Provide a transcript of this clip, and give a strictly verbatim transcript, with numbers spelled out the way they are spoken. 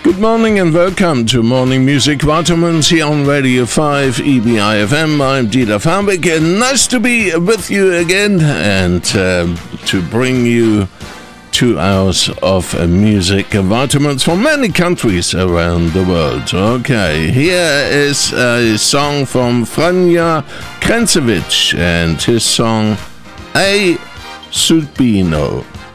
Good morning and welcome to Morning Music Vitamins here on Radio five E B I F M. I'm Dieter Farbeck and nice to be with you again and uh, to bring you two hours of uh, music vitamins from many countries around the world. Okay, here is a song from Franja Krencevic and his song A Subino.